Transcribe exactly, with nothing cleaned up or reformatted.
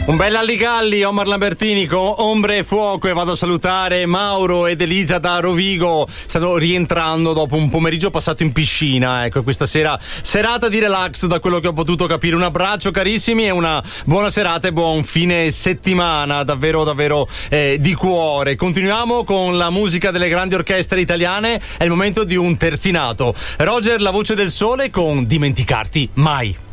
Un bel alligalli, Omar Lambertini con Ombre e Fuoco, e vado a salutare Mauro ed Elisa da Rovigo. Stanno rientrando dopo un pomeriggio passato in piscina, ecco, questa sera serata di relax da quello che ho potuto capire. Un abbraccio carissimi e una buona serata e buon fine settimana, davvero davvero eh, di cuore. Continuiamo con la musica delle grandi orchestre italiane, è il momento di un terzinato. Roger, la voce del sole con Dimenticarti mai.